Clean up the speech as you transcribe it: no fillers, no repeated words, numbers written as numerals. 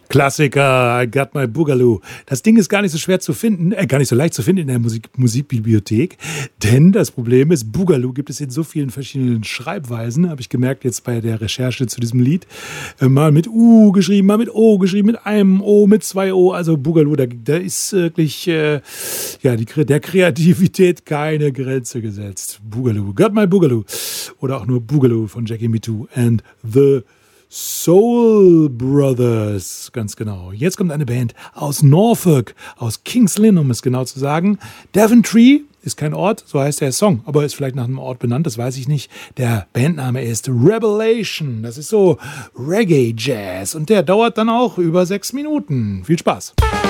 Klassiker, I Got My Boogaloo. Das Ding ist gar nicht so schwer zu finden, gar nicht so leicht zu finden in der Musikbibliothek, denn das Problem ist, Boogaloo gibt es in so vielen verschiedenen Schreibweisen, habe ich gemerkt jetzt bei der Recherche zu diesem Lied. Mal mit U geschrieben, mal mit O geschrieben, mit einem O, mit zwei O, also Boogaloo, da ist wirklich der Kreativität keine Grenze gesetzt. Boogaloo, Got My Boogaloo oder auch nur Boogaloo von Jackie Mittoo and the Soul Brothers, ganz genau. Jetzt kommt eine Band aus Norfolk, aus Kings Lynn, um es genau zu sagen. Daventry ist kein Ort, so heißt der Song, aber ist vielleicht nach einem Ort benannt, das weiß ich nicht. Der Bandname ist Revelation, das ist so Reggae-Jazz und der dauert dann auch über 6 Minuten. Viel Spaß!